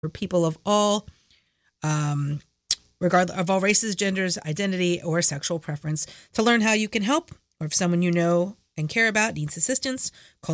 for people of all, regardless of all races, genders, identity, or sexual preference. To learn how you can help, or if someone you know and care about needs assistance, call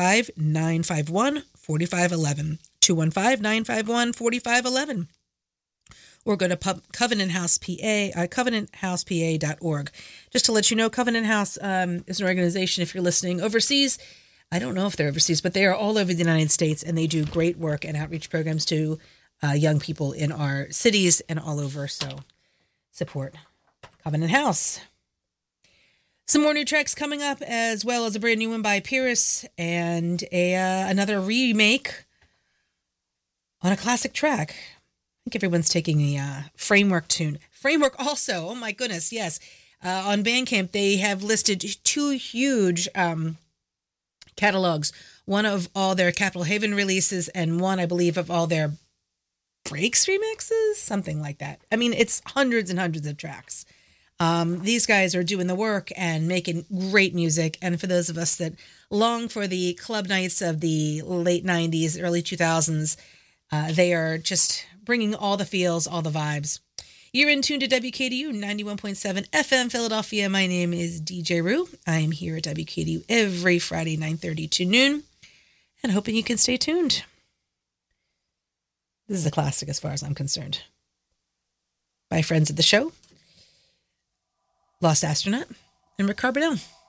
215-951-4511. 215-951-4511. Or go to Covenant House PA, covenanthousepa.org. Just to let you know, Covenant House is an organization, if you're listening overseas, I don't know if they're overseas, but they are all over the United States, and they do great work and outreach programs to young people in our cities and all over. So support Covenant House. Some more new tracks coming up, as well as a brand new one by Pyrrhus and another remake on a classic track. I think everyone's taking the Framework tune. Framework also, oh my goodness, yes. On Bandcamp, they have listed 2 huge catalogs. One of all their Capital Haven releases, and one, I believe, of all their Breaks remixes, something like that. I mean, it's hundreds and hundreds of tracks. These guys are doing the work and making great music. And for those of us that long for the club nights of the late 90s, early 2000s, they are just bringing all the feels, all the vibes. You're in tune to WKDU 91.7 FM Philadelphia. My name is DJ Rue. I am here at WKDU every Friday, 9:30 to noon, and hoping you can stay tuned. This is a classic as far as I'm concerned. By friends of the show, Lost Astronaut and Rick Carbonell.